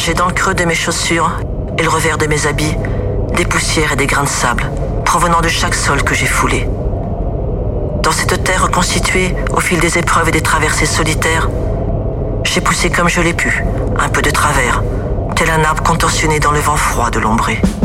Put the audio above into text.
J'ai dans le creux de mes chaussures et le revers de mes habits des poussières et des grains de sable provenant de chaque sol que j'ai foulé. Dans cette terre reconstituée au fil des épreuves et des traversées solitaires, j'ai poussé comme je l'ai pu, un peu de travers, tel un arbre contorsionné dans le vent froid de l'ombrée.